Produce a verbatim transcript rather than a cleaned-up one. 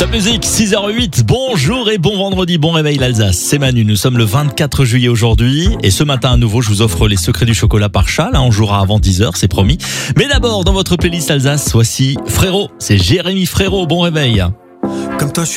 Top musique, six heures huit, bonjour et bon vendredi, bon réveil l'Alsace, c'est Manu, nous sommes le vingt-quatre juillet aujourd'hui et ce matin à nouveau je vous offre les secrets du chocolat par Charles, on jouera avant dix heures, c'est promis. Mais d'abord dans votre playlist Alsace, voici Frérot, c'est Jérémy Frérot, bon réveil. Comme toi, je